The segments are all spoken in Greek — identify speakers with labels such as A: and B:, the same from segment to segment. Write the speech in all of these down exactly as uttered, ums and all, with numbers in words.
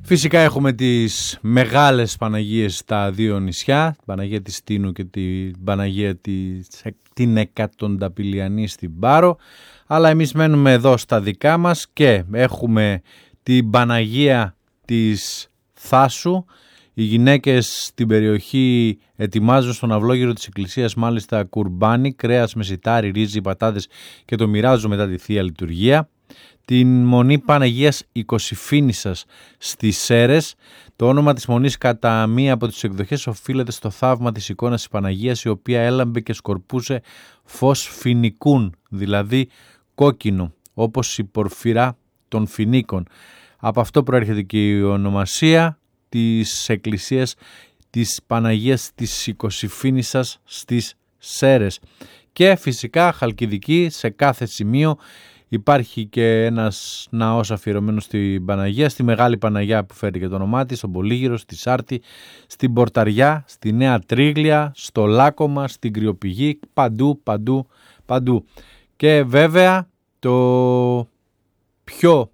A: Φυσικά έχουμε τις μεγάλες Παναγίες στα δύο νησιά, την Παναγία της Τίνου και την Παναγία της, την Εκατονταπηλιανή στην Πάρο, αλλά εμείς μένουμε εδώ στα δικά μας και έχουμε την Παναγία της Θάσου. Οι γυναίκες στην περιοχή ετοιμάζουν στον αυλόγυρο της εκκλησίας μάλιστα κουρμπάνι, κρέας με σιτάρι, ρύζι, πατάτες και το μοιράζουν μετά τη Θεία Λειτουργία. Την Μονή Παναγίας Οικοσυφήνισσας στις Σέρρες. Το όνομα της Μονής κατά μία από τις εκδοχές οφείλεται στο θαύμα της εικόνας της Παναγίας, η οποία έλαμπε και σκορπούσε φως φοινικούν, δηλαδή κόκκινο, όπως η πορφυρά των φοινίκων. Από αυτό προέρχεται και η ονομασία της εκκλησίας της Παναγίας της Οικοσυφήνισσας στις Σέρρες. Και φυσικά Χαλκιδική, σε κάθε σημείο υπάρχει και ένας ναός αφιερωμένος στην Παναγία, στη Μεγάλη Παναγιά που φέρει και το όνομά της, στον Πολύγυρο, στη Σάρτη, στην Πορταριά, στη Νέα Τρίγλια, στο Λάκωμα, στην Κρυοπηγή, παντού, παντού, παντού. Και βέβαια το πιο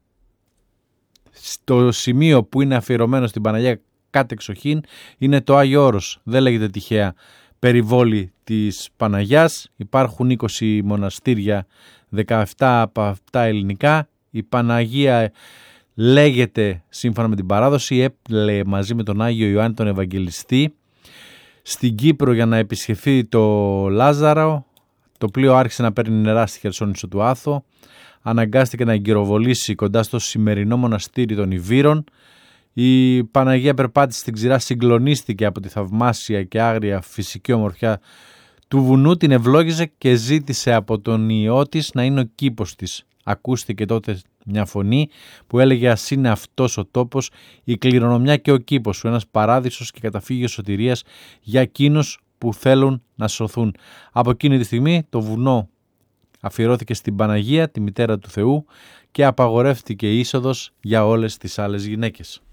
A: στο σημείο που είναι αφιερωμένο στην Παναγία κατεξοχήν είναι το Άγιο Όρος. Δεν λέγεται τυχαία περιβόλη της Παναγιάς. Υπάρχουν είκοσι μοναστήρια, δεκαεπτά από αυτά ελληνικά. Η Παναγία λέγεται σύμφωνα με την παράδοση, έπλεε μαζί με τον Άγιο Ιωάννη τον Ευαγγελιστή στην Κύπρο για να επισκεφθεί το Λάζαρο. Το πλοίο άρχισε να παίρνει νερά στη Χερσόνησο του Άθο. Αναγκάστηκε να εγκυροβολήσει κοντά στο σημερινό μοναστήρι των Ιβύρων. Η Παναγία περπάτησε στην ξηρά, συγκλονίστηκε από τη θαυμάσια και άγρια φυσική ομορφιά του βουνού, την ευλόγησε και ζήτησε από τον Υιό της να είναι ο κήπος της. Ακούστηκε τότε μια φωνή που έλεγε «Ας είναι αυτός ο τόπος, η κληρονομιά και ο κήπος σου, ένας παράδεισος και καταφύγιο σωτηρίας για εκείνους που θέλουν να σωθούν». Από εκείνη τη στιγμή το βουνό αφιερώθηκε στην Παναγία, τη μητέρα του Θεού, και απαγορεύτηκε η είσοδος για όλες τις άλλες γυναίκες.